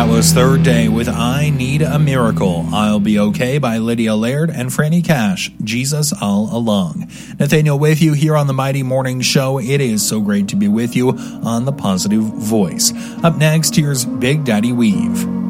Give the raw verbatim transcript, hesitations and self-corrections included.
That was Third Day with I Need a Miracle, I'll Be Okay by Lydia Laird and Franny Cash, Jesus All Along. Nathaniel with you here on the Mighty Morning Show. It is so great to be with you on the Positive Voice. Up next, here's Big Daddy Weave.